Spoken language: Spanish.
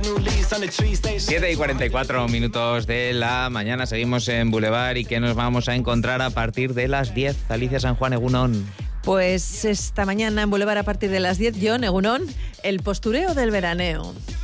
7:44 de la mañana, seguimos en Boulevard. ¿Y qué nos vamos a encontrar a partir de las 10? Alicia San Juan, egunon. Pues esta mañana en Boulevard a partir de las 10, Jon, egunon, el postureo del veraneo.